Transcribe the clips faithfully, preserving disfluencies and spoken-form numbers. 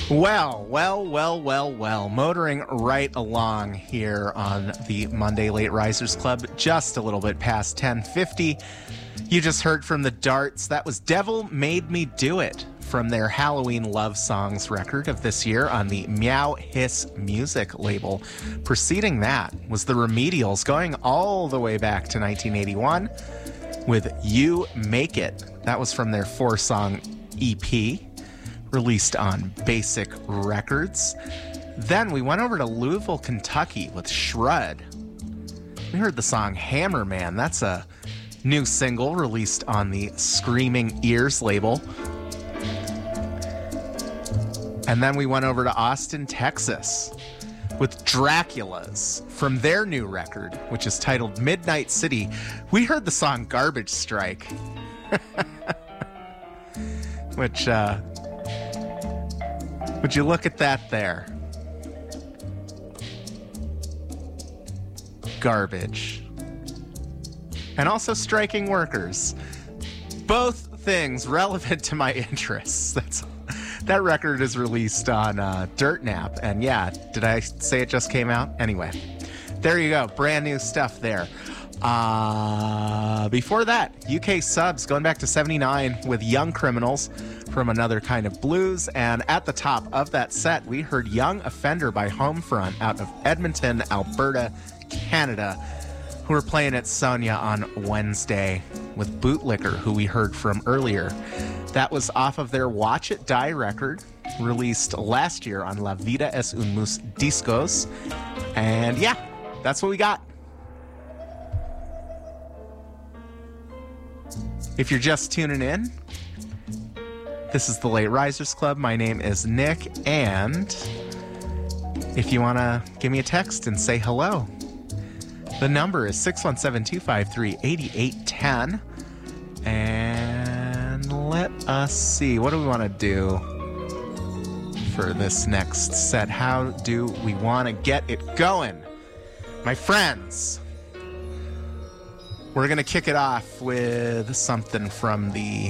Well, well, well, well, well. Motoring right along here on the Monday Late Risers Club, just a little bit past ten fifty. You just heard from the Darts. That was Devil Made Me Do It from their Halloween Love Songs record of this year on the Meow Hiss Music label. Preceding that was the Remedials, going all the way back to nineteen eighty-one with You Make It. That was from their four-song E P. Released on Basic Records. Then we went over to Louisville, Kentucky with Shrud. We heard the song Hammer Man. That's a new single released on the Screaming Ears label. And then we went over to Austin, Texas with Draculas from their new record, which is titled Midnight City. We heard the song Garbage Strike. Which, uh, would you look at that there? Garbage. And also striking workers. Both things relevant to my interests. That's that record is released on uh, Dirt Nap. And yeah, did I say it just came out? Anyway, there you go. Brand new stuff there. Uh, before that, U K Subs going back to seventy-nine with Young Criminals from Another Kind of Blues. And at the top of that set, we heard Young Offender by Homefront out of Edmonton, Alberta, Canada, who were playing at Sonia on Wednesday with Bootlicker, who we heard from earlier. That was off of their Watch It Die record, released last year on La Vida es un Mus Discos. And yeah, that's what we got. If you're just tuning in, this is the Late Risers Club. My name is Nick, and if you want to give me a text and say hello, the number is six one seven, two five three, eight eight one zero. And let us see, what do we want to do for this next set? How do we want to get it going? My friends, we're going to kick it off with something from the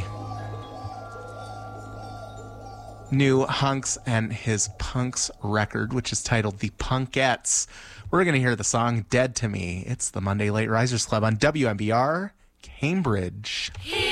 new Hunks and His Punks record, which is titled The Punkettes. We're going to hear the song Dead to Me. It's the Monday Late Risers Club on W M B R Cambridge.